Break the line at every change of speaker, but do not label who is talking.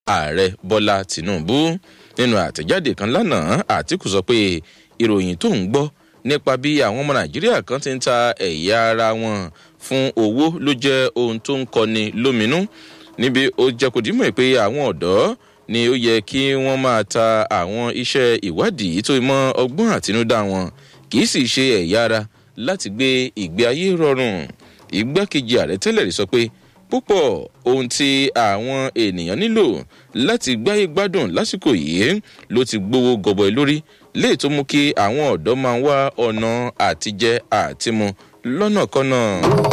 ààrẹ bọ́lá tìǹbù. Nínú àtẹ̀jáde kan lánàá, Àtíkù sọ pé ìròyìn tó ń gbọ́ nípa bí àwọn ọmọ Nàìjíríà kan ti ń ta ẹ̀yà ara wọn fún owó ló jẹ́ ohun tó ń kọni lóminú, níbi ó jẹ́ kó dímọ̀ pé àwọn ọ̀dọ́ ni ó yẹ kí wọ́n máa ta àwọn iṣẹ́ ìwádìí tó mọ́ ọgbọ́n àtinúdá wọn, kì í sì ṣe ẹ̀yà ara láti gbé ìgbé ayé rọrùn. Igbákejì ààrẹ tẹ́lẹ̀ rí sọ pé púpọ̀ ohun tí àwọn ènìyàn nílò láti gbáyé gbádùn lásìkò yìí ló ti gbówó gọbọi lórí, léè tó mú kí àwọn ọ̀dọ́ máa wá ọ̀nà àtijẹ àtimu lọ́nàkọ́nà.